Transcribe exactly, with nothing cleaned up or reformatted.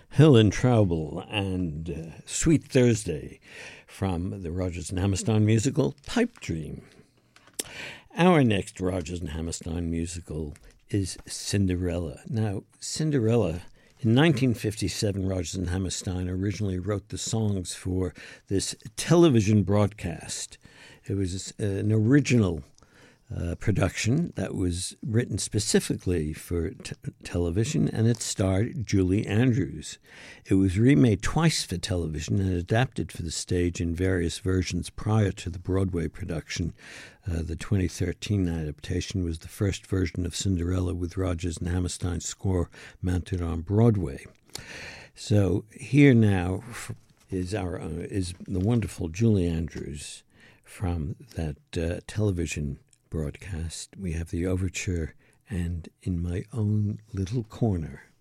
Hill and Traubel and uh, Sweet Thursday from the Rodgers and Hammerstein musical Pipe Dream. Our next Rodgers and Hammerstein musical is Cinderella. Now, Cinderella, in nineteen fifty-seven, Rodgers and Hammerstein originally wrote the songs for this television broadcast. It was an original Uh, production that was written specifically for t- television, and it starred Julie Andrews. It was remade twice for television and adapted for the stage in various versions prior to the Broadway production. Uh, the twenty thirteen adaptation was the first version of Cinderella with Rodgers and Hammerstein's score mounted on Broadway. So here now is our uh, is the wonderful Julie Andrews from that uh, television broadcast. We have the overture and In My Own Little Corner.